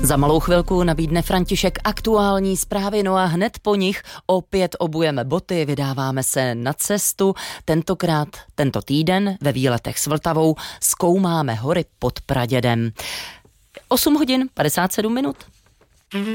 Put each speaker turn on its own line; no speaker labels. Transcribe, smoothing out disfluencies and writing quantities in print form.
Za malou chvilku nabídne František aktuální zprávy, no a hned po nich opět obujeme boty, vydáváme se na cestu. Tentokrát, tento týden ve výletech s Vltavou zkoumáme hory pod Pradědem. 8 hodin 57 minut.